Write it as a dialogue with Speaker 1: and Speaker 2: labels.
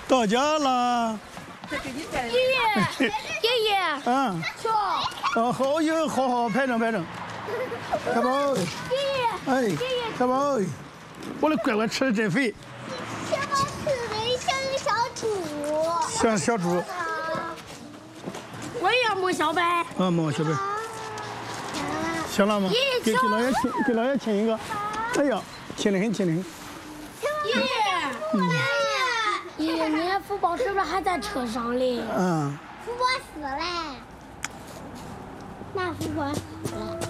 Speaker 1: 到家了。
Speaker 2: 爷爷，
Speaker 1: 嗯。
Speaker 2: 说。
Speaker 1: 好有好，拍照。小宝。
Speaker 2: 爷爷。
Speaker 1: 哎。
Speaker 2: 爷爷。
Speaker 1: 小宝，我的乖乖吃的真肥。
Speaker 2: 小宝吃的像个小猪。
Speaker 1: 像小猪。
Speaker 2: 我也要摸小白。
Speaker 1: 摸小白。行了吗？给老爷亲一个。哎呀，亲得很。
Speaker 2: 爷爷，你的福宝是不是还在车上嘞？
Speaker 1: 嗯。
Speaker 2: 福宝死了。那福宝死了。